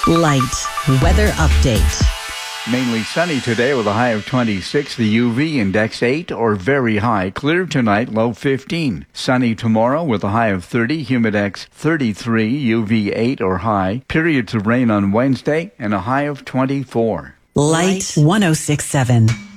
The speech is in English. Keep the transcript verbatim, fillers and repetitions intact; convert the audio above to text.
Light weather update. Mainly sunny today with a high of twenty-six. The U V index eight or very high. Clear tonight, low fifteen. Sunny tomorrow with a high of thirty. Humidex thirty-three. U V eight or high. Periods of rain on Wednesday and a high of twenty-four. Light one oh six point seven.